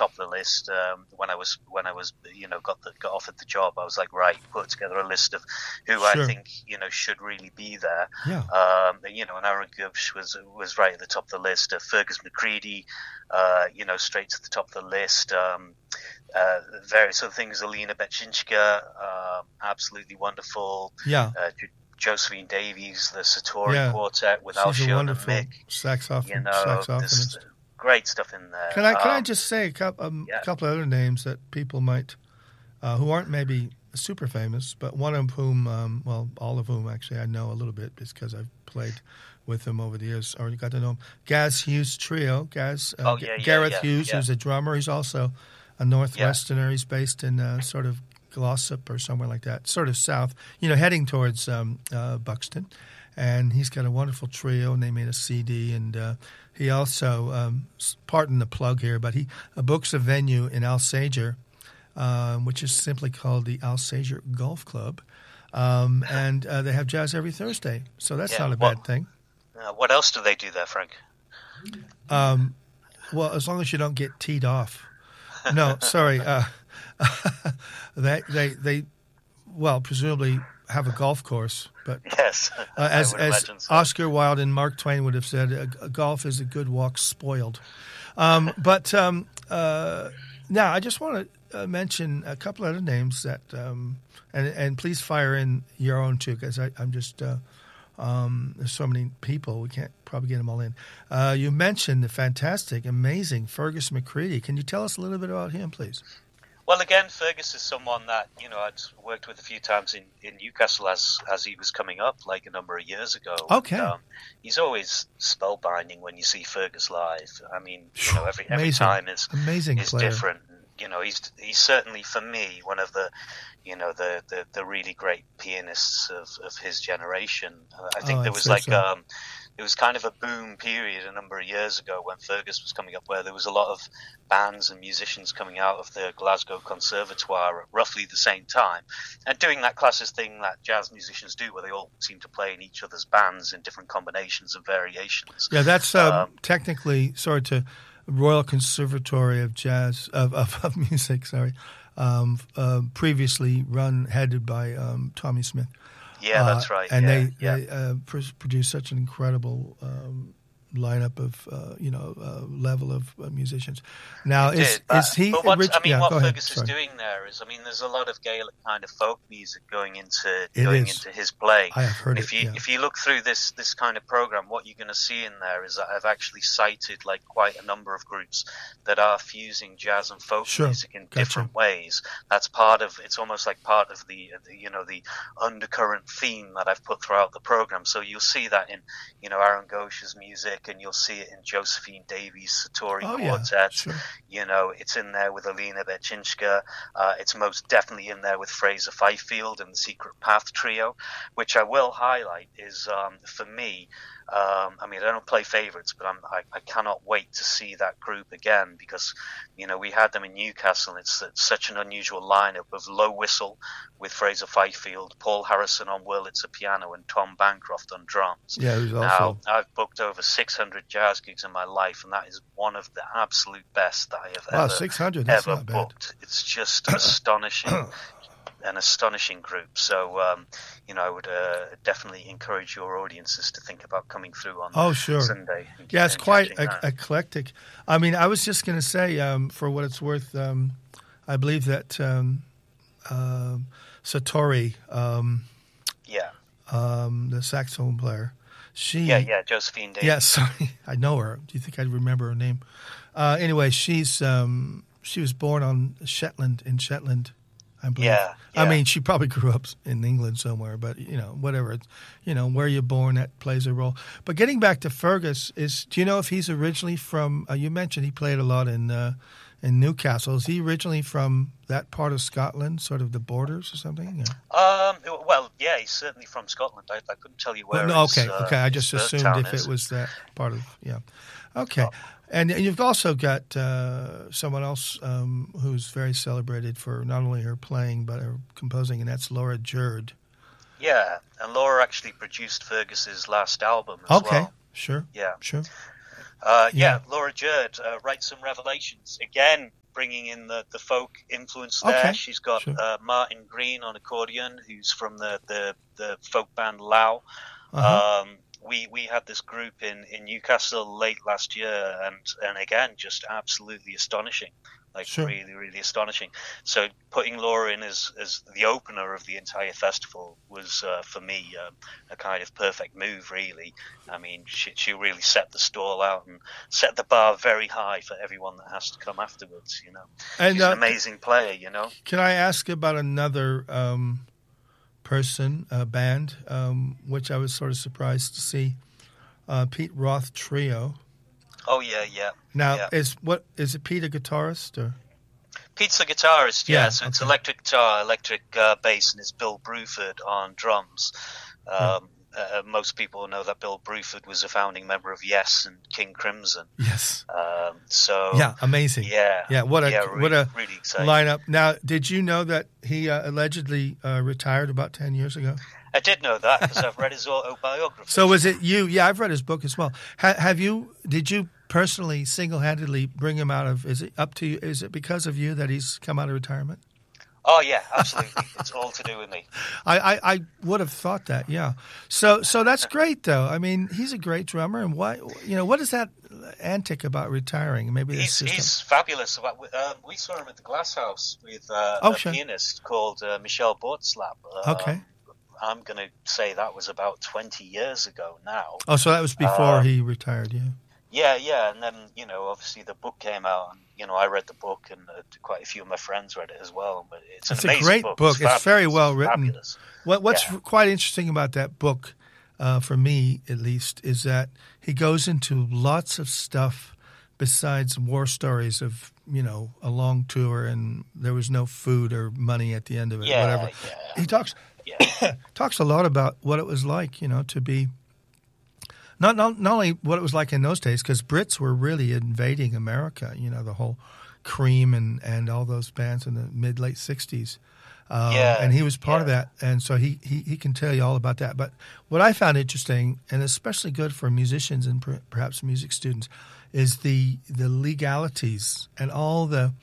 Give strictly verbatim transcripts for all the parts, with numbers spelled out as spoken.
top of the list um, when I was when I was you know got the, got offered the job. I was like, right, put together a list of who Sure. I think you know should really be there. Yeah. Um, and, you know, and Aaron Gubsch was was right at the top of the list. Uh, Fergus McCready, uh, you know, straight to the top of the list. Um, uh, various other things. Alina Bechinska, uh, absolutely wonderful. Yeah. Uh, Josephine Davies, the Satori Yeah. Quartet with She's a Alshon and wonderful Mick. saxophone, You know, saxophonist. there's great stuff in there. Can I can I Um, just say a couple, um, yeah. couple of other names that people might uh, who aren't maybe super famous, but one of whom, um, well, all of whom actually I know a little bit because I've played with them over the years or got to know him. Gaz Hughes Trio. Gaz uh, Oh, yeah, yeah, Gareth yeah, Hughes, yeah. who's a drummer. He's also a Northwesterner. He's based in uh, sort of Glossop or somewhere like that, sort of south, you know, heading towards um, uh, Buxton. And he's got a wonderful trio, and they made a C D. And uh, he also, um, pardon the plug here, but he uh, books a venue in Alsager, uh, which is simply called the Alsager Golf Club. Um, and uh, they have jazz every Thursday, so that's Yeah, not a well- bad thing. uh, what else do they do there, Frank? Um, well, as long as you don't get teed off. No, sorry. Uh, they, they, they, well, presumably have a golf course, but Yes, uh, I as would as imagine so. Oscar Wilde and Mark Twain would have said, uh, golf is a good walk spoiled. Um, but um, uh, now I just want to uh, mention a couple other names that, um, and and please fire in your own too, because I'm just uh, um, there's so many people we can't probably get them all in. Uh, you mentioned the fantastic, amazing Fergus McCready. Can you tell us a little bit about him, please? Well, again, Fergus is someone that you know I'd worked with a few times in, in Newcastle as as he was coming up, like a number of years ago. Okay. And, um, he's always spellbinding when you see Fergus live. I mean, you know, every every Amazing. time is Amazing is player. different. You know, he's he's certainly for me one of the you know the the, the really great pianists of, of his generation. Uh, I think Oh, there I'd was say like so. um, it was kind of a boom period a number of years ago when Fergus was coming up, where there was a lot of bands and musicians coming out of the Glasgow Conservatoire at roughly the same time, and doing that classic thing that jazz musicians do, where they all seem to play in each other's bands in different combinations and variations. Yeah, that's um, Um, technically sorry to Royal Conservatory of Jazz of of, of Music. Sorry, um, uh, previously run headed by um, Tommy Smith. Yeah, Uh, that's right. And yeah, they yeah. they uh, pr- produce such an incredible um, lineup of uh, you know uh, level of uh, musicians. Now It is did, but, is he? But what, orig- I mean, yeah, what go ahead. Fergus is Sorry. doing there is, I mean, there's a lot of Gaelic kind of folk music going into It going is. into his playing. I have heard if it, you yeah. if you look through this this kind of program, what you're going to see in there is that I've actually cited like quite a number of groups that are fusing jazz and folk Sure, music in gotcha. different ways. That's part of it's almost like part of the, the you know the undercurrent theme that I've put throughout the program. So you'll see that in you know Aaron Ghosh's music, and you'll see it in Josephine Davies' Satori Oh, yeah, Quartet. sure. You know, it's in there with Alina Bechinska. Uh, it's most definitely in there with Fraser Fifield and the Secret Path Trio, which I will highlight is, um, for me, um, I mean, I don't play favorites, but I'm, I, I cannot wait to see that group again because, you know, we had them in Newcastle. And it's, it's such an unusual lineup of Low Whistle with Fraser Fifield, Paul Harrison on Wurlitzer piano, and Tom Bancroft on drums. Yeah, who's Now, also I've booked over six hundred jazz gigs in my life, and that is one of the absolute best that I have wow, ever, six hundred. That's ever not bad. booked. It's just astonishing, an astonishing group. So, um, you know, I would uh, definitely encourage your audiences to think about coming through on Oh, sure. Sunday. and- Yeah, it's and quite catching ec- that. eclectic. I mean, I was just going to say, um, for what it's worth, um, I believe that um, uh, Satori, um, Yeah, um, the saxophone player, she, yeah, yeah. Josephine Davis. yeah, sorry, I know her. Do you think I'd remember her name? Uh, anyway, she's um, she was born on Shetland in Shetland, I believe. Yeah, I yeah. mean, she probably grew up in England somewhere, but you know, whatever. It's, you know, where you're born, that plays a role. But getting back to Fergus, is do you know if he's originally from? Uh, you mentioned he played a lot in uh, in Newcastle. Is he originally from that part of Scotland, sort of the borders or something? Yeah. Um, well, yeah, he's certainly from Scotland. I, I couldn't tell you where. Well, no, his, okay, uh, okay. I his just birth assumed town if is. it was that part of, yeah. Okay. Oh. And you've also got uh, someone else um, who's very celebrated for not only her playing but her composing, and that's Laura Jerd. Yeah, and Laura actually produced Fergus's last album as Okay, well. sure, Yeah. sure. Uh, yeah, Yeah. Laura Jerd, uh, Write Some Revelations. Again, bringing in the, the folk influence there. Okay, She's got sure. uh, Martin Green on accordion, who's from the, the, the folk band Lau. Uh-huh. Um, we we had this group in, in Newcastle late last year, and, and again, just absolutely astonishing. Like, Sure. really, really astonishing. So putting Laura in as, as the opener of the entire festival was, uh, for me, um, a kind of perfect move, really. I mean, she, she really set the stall out and set the bar very high for everyone that has to come afterwards, you know. And, She's uh, an amazing player, you know. Can I ask about another um, person, uh, band, um, which I was sort of surprised to see, uh, Pete Roth Trio. Oh, yeah, yeah. Now, yeah. is what is it Pete a guitarist? Or? Pete's a guitarist, yeah. Yeah, so it's okay. electric guitar, electric uh, bass, and it's Bill Bruford on drums. Um, uh, most people know that Bill Bruford was a founding member of Yes and King Crimson. Yes. Um, so Yeah, amazing. yeah, Yeah, what a yeah, really, what a really exciting. lineup. Now, did you know that he uh, allegedly uh, retired about ten years ago? I did know that because I've read his autobiography. So was it you? Yeah, I've read his book as well. Ha- have you? Did you personally, single-handedly bring him out of? Is it up to you? Is it because of you that he's come out of retirement? Oh yeah, absolutely. It's all to do with me. I, I, I would have thought that. Yeah. So so that's great though. I mean, he's a great drummer, and why? You know, what is that antic about retiring? Maybe He's it's just he's fabulous. Um, we saw him at the Glass House with uh, Oh, a sure. pianist called uh, Michel Bortslap. Um, Okay. I'm going to say that was about twenty years ago now. Oh, so that was before Um, he retired. Yeah. Yeah, yeah, and then, you know, obviously the book came out, and, you know, I read the book, and uh, quite a few of my friends read it as well. But it's an It's a amazing great book. book. It's fabulous. very well It's written. fabulous. What What's Yeah. quite interesting about that book, uh, for me at least, is that he goes into lots of stuff besides war stories of, you know, a long tour and there was no food or money at the end of it, Yeah, whatever. yeah. He talks Yeah. talks a lot about what it was like, you know, to be not not, not only what it was like in those days, because Brits were really invading America, you know, the whole Cream and, and all those bands in the mid late sixties. Um, Yeah, and he was part of yeah. that, and so he, he, he can tell you all about that. But what I found interesting, and especially good for musicians and per, perhaps music students, is the the legalities and all the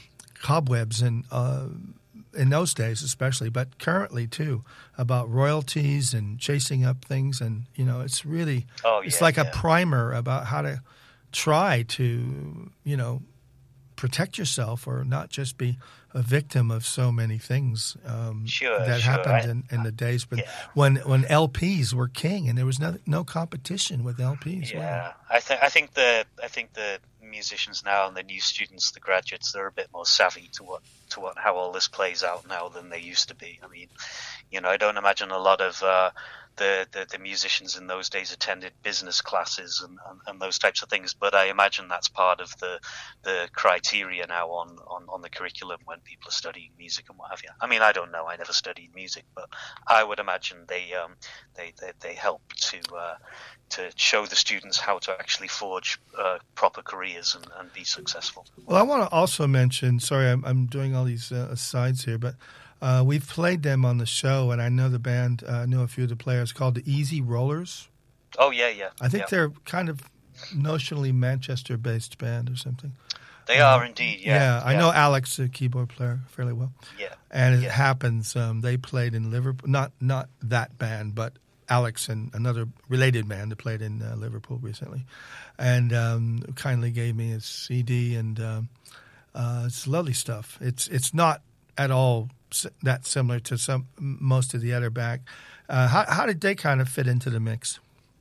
cobwebs and uh, in those days especially, but currently too, about royalties and chasing up things, and you know, it's really Oh, it's yeah, like a yeah. primer about how to try to, you know, protect yourself or not just be a victim of so many things um, Sure, that sure. happened I- in, in the days when, yeah. when when L Ps were king and there was no no competition with L Ps. Yeah, I think I think the I think the musicians now and the new students, the graduates, they're a bit more savvy to what to what how all this plays out now than they used to be. I mean, you know, I don't imagine a lot of uh, the, the the musicians in those days attended business classes and, and, and those types of things, but I imagine that's part of the the criteria now on, on, on the curriculum when people are studying music and what have you. I mean, I don't know, I never studied music, but I would imagine they um they they, they help to uh, to show the students how to actually forge uh, proper careers and, and be successful. Well, I want to also mention. Sorry, I'm, I'm doing all these uh, asides here, but uh, we've played them on the show, and I know the band. Uh, I know a few of the players called the Easy Rollers. Oh yeah, yeah. I think yeah. they're kind of notionally Manchester-based band or something. They are indeed. Yeah, Yeah, I know Alex, the keyboard player, fairly well. Yeah, And it yeah. happens. Um, they played in Liverpool. Not not that band, but Alex and another related band that played in uh, Liverpool recently, and um, kindly gave me a C D, and um, uh, it's lovely stuff. It's it's not at all s- that similar to some most of the other back. Uh, how how did they kind of fit into the mix?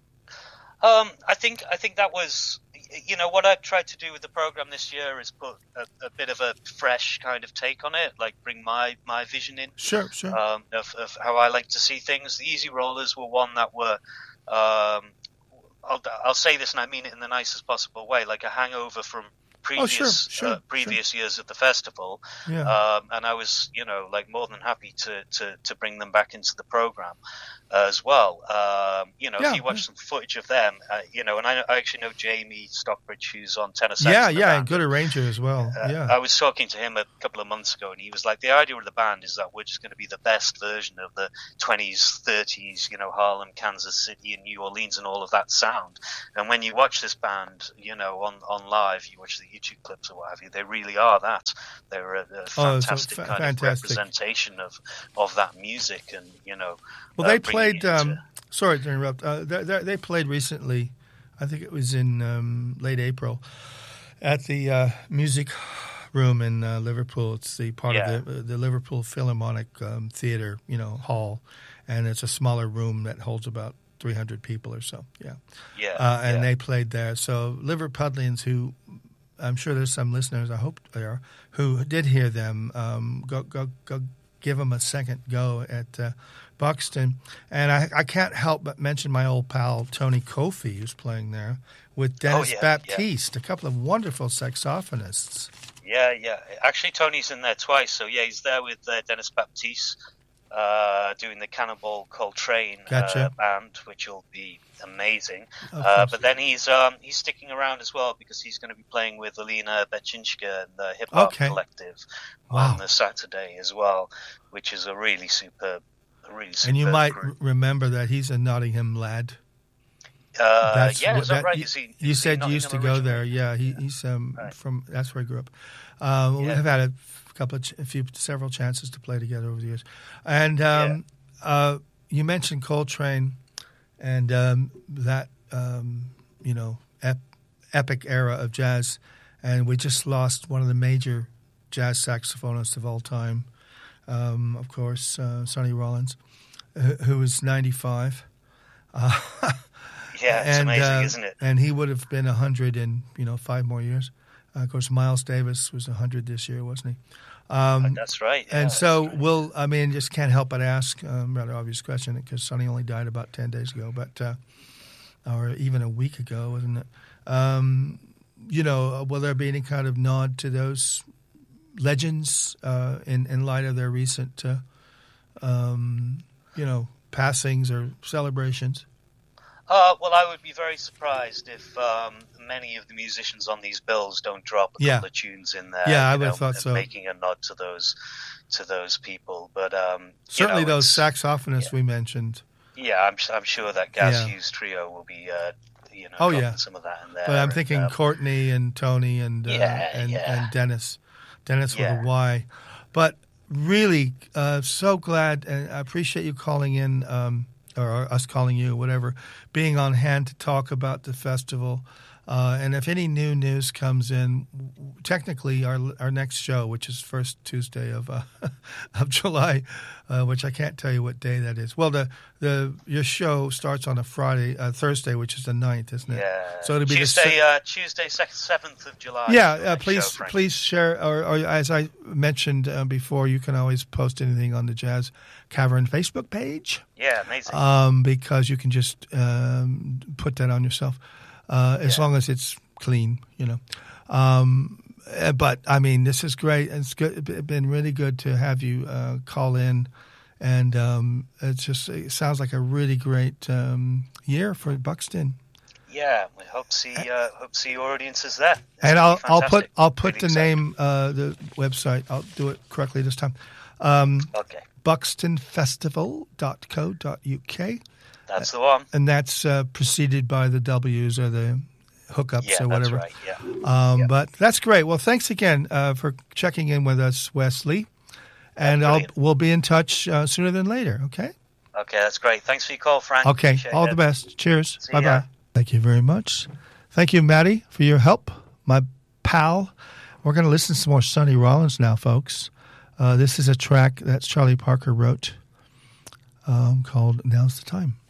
Um, I think I think that was, you know, what I've tried to do with the program this year is put a, a bit of a fresh kind of take on it, like bring my, my vision in Sure, sure. um, of, of how I like to see things. The Easy Rollers were one that were, um, I'll, I'll say this and I mean it in the nicest possible way, like a hangover from previous Oh, sure, sure, uh, previous years at the festival. Yeah. Um, and I was, you know, like more than happy to, to, to bring them back into the program. uh, as well. Um, you know, Yeah, if you watch yeah. some footage of them, uh, you know, and I, I actually know Jamie Stockbridge, who's on tenor sax. Yeah, in the yeah, band. and good arranger as well. Uh, Yeah. I was talking to him a couple of months ago, and he was like, the idea of the band is that we're just going to be the best version of the twenties, thirties, you know, Harlem, Kansas City, and New Orleans, and all of that sound. And when you watch this band, you know, on, on live, you watch the YouTube clips or what have you, they really are that. They're a, a Oh, it's a fantastic fa- kind fantastic. of representation of, of that music, and, you know. Well, uh, they bringing played. it Um, into- sorry to interrupt. Uh, they, they, they played recently. I think it was in um, late April at the uh, Music Room in uh, Liverpool. It's the part Yeah. of the the Liverpool Philharmonic um, Theatre, you know, hall, and it's a smaller room that holds about three hundred people or so. Yeah, yeah, uh, and yeah. they played there. So Liverpudlians, who I'm sure there's some listeners, I hope there are, who did hear them, um, go go go give them a second go at uh, Buxton. And I, I can't help but mention my old pal Tony Kofi, who's playing there, with Dennis yeah, Baptiste, a couple of wonderful saxophonists. Yeah, yeah. Actually, Tony's in there twice. So, yeah, he's there with uh, Dennis Baptiste uh, doing the Cannonball Coltrane Gotcha. uh, band, which will be amazing. Of Uh, course. but then he's um, he's sticking around as well because he's going to be playing with Alina Bechinska and the Hip Hop Okay. Collective Wow. on the Saturday as well, which is a really superb, a really superb And you might group. r- remember that he's a Nottingham lad. Uh, That's yeah, what- is that, that- right? You, Is he, you is he said you Nottingham used to go originally? there. Yeah, he, he's um, Right. from that's where he grew up. Um, We Yeah. have had a couple of ch- a few several chances to play together over the years. And um, uh, you mentioned Coltrane and um, that um, you know ep- epic era of jazz, and we just lost one of the major jazz saxophonists of all time. Um, of course, uh, Sonny Rollins, who, who was ninety-five. Uh, Yeah, it's and, amazing, uh, isn't it? And he would have been one hundred in, you know, five more years. Uh, of course, Miles Davis was one hundred this year, wasn't he? Um, That's right. yeah, and that's so right. we'll, I mean, just can't help but ask, um, rather obvious question, because Sonny only died about ten days ago, but uh, or even a week ago, wasn't it? Um, you know, will there be any kind of nod to those legends uh, in, in light of their recent, uh, um, you know, passings or celebrations? Uh, well, I would be very surprised if um, many of the musicians on these bills don't drop a Yeah. couple of tunes in there. Yeah, I you would know, have thought and so. Making a nod to those to those people, but um, Certainly you know, those it's- saxophonists we mentioned. Yeah, I'm I'm sure that Gaz Yeah. Hughes trio will be, uh, you know, Oh, dropping yeah. some of that in there. But I'm and, thinking um, Courtney and Tony and uh, Yeah, and, yeah. and Dennis, Dennis Yeah. with a Y. But really, uh, so glad, and I appreciate you calling in, um, or us calling you, whatever, being on hand to talk about the festival. Uh, and if any new news comes in, w- technically our our next show, which is first Tuesday of uh, of July, uh, which I can't tell you what day that is. Well, the the your show starts on a Friday, uh, Thursday, which is the ninth, isn't it? Yeah. So it'll be the Tuesday, se- uh, Tuesday, seventh of July. yeah, is the uh, next please, show, Frank. please share. Or, or as I mentioned uh, before, you can always post anything on the Jazz Cavern Facebook page Yeah, amazing. um, because you can just um, put that on yourself uh, as Yeah. long as it's clean, you know. Um, uh, but I mean, this is great. It's good. It's been really good to have you uh, call in, and um, it's just it sounds like a really great um, year for Buxton. Yeah, we hope to see uh, hope to see your audiences there. It's And gonna I'll be I'll put fantastic. I'll put Really the excited. name uh, the website. I'll do it correctly this time. Um, Okay, buxton festival dot co dot uk, that's the one. and that's uh, preceded by the W's or the hookups Yeah, or that's whatever. right. Yeah. Um, Yeah. But that's great. Well, thanks again uh, for checking in with us, Wesley. And Yeah, I'll brilliant. we'll be in touch uh, sooner than later. Okay. Okay, that's great. Thanks for your call, Frank. Okay. Appreciate All it. the best. Cheers. See Bye ya. bye. Thank you very much. Thank you, Maddie, for your help, my pal. We're going to listen to some more Sonny Rollins now, folks. Uh, this is a track that Charlie Parker wrote um, called "Now's the Time."